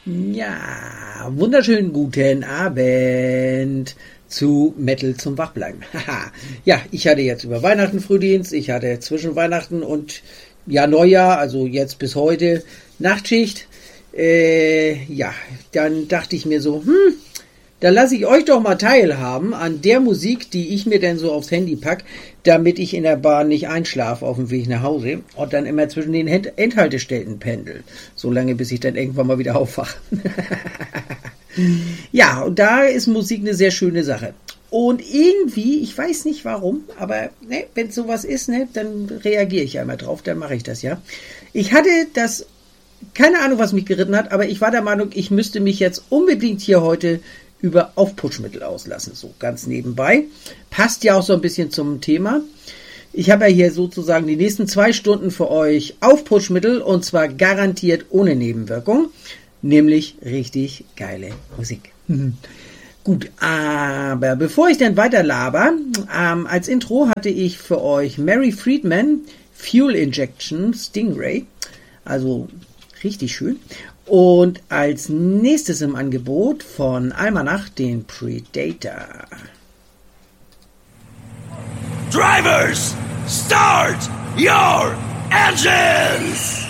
Ja, wunderschönen guten Abend zu Metal zum Wachbleiben. Ja, ich hatte jetzt über Weihnachten Frühdienst, ich hatte zwischen Weihnachten und Neujahr, also jetzt bis heute Nachtschicht. Ja, dann dachte ich mir so, da lasse ich euch doch mal teilhaben an der Musik, die ich mir denn so aufs Handy pack, damit ich in der Bahn nicht einschlafe auf dem Weg nach Hause und dann immer zwischen den Endhaltestellen pendel. So lange, bis ich dann irgendwann mal wieder aufwache. Ja, und da ist Musik eine sehr schöne Sache. Und irgendwie, ich weiß nicht warum, aber ne, wenn sowas ist, ne, dann reagiere ich ja immer drauf, dann mache ich das ja. Ich hatte das, keine Ahnung, was mich geritten hat, aber ich war der Meinung, ich müsste mich jetzt unbedingt hier heute über Aufputschmittel auslassen, so ganz nebenbei. Passt ja auch so ein bisschen zum Thema. Ich habe ja hier sozusagen die nächsten 2 Stunden für euch Aufputschmittel und zwar garantiert ohne Nebenwirkung, nämlich richtig geile Musik. Gut, aber bevor ich dann weiter laber, als Intro hatte ich für euch Mary Friedman, Fuel Injection, Stingray, also richtig schön. Und als nächstes im Angebot von Almanach den Predator. Drivers, start your engines!